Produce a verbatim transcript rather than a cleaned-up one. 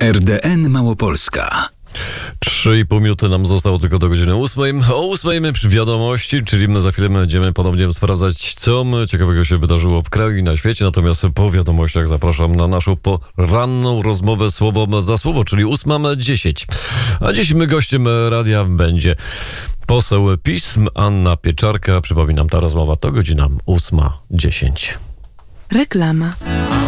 R D N Małopolska. Trzy i pół minuty nam zostało tylko do godziny ósmej. O ósmej wiadomości, czyli za chwilę będziemy ponownie sprawdzać, co ciekawego się wydarzyło w kraju i na świecie. Natomiast po wiadomościach zapraszam na naszą poranną rozmowę słowo za słowo, czyli ósma dziesięć. A dziś my gościem radia będzie poseł pism Anna Pieczarka. Przypominam, ta rozmowa to godzina ósma dziesięć. Reklama.